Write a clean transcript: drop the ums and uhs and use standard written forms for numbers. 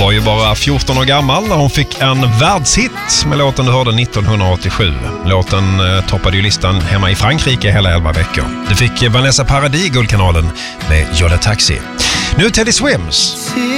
var ju bara 14 år gammal när hon fick en världshit med låten du hörde 1987. Låten toppade ju listan hemma i Frankrike hela 11 veckor. Du fick Vanessa Paradis Guldkanalen med Jola Taxi. Nu Teddy Swims.